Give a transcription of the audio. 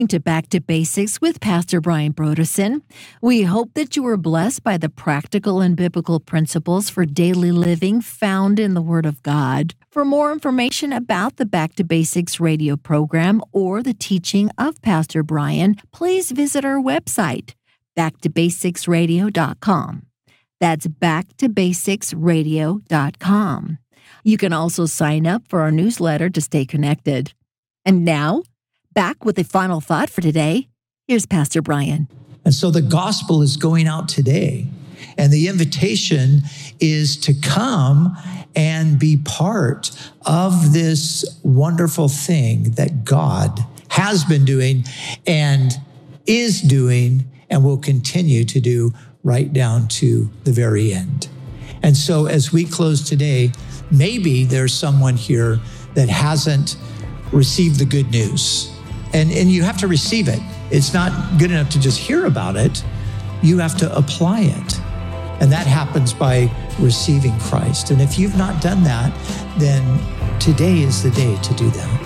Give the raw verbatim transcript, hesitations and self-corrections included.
to Back to Basics with Pastor Brian Brodersen. We hope that you were blessed by the practical and biblical principles for daily living found in the Word of God. For more information about the Back to Basics radio program or the teaching of Pastor Brian, please visit our website, back to basics radio dot com. That's back to basics radio dot com. You can also sign up for our newsletter to stay connected. And now, back with the final thought for today. Here's Pastor Brian. And so the gospel is going out today. And the invitation is to come and be part of this wonderful thing that God has been doing and is doing and will continue to do right down to the very end. And so as we close today, maybe there's someone here that hasn't received the good news. And, and you have to receive it. It's not good enough to just hear about it. You have to apply it. And that happens by receiving Christ. And if you've not done that, then today is the day to do that.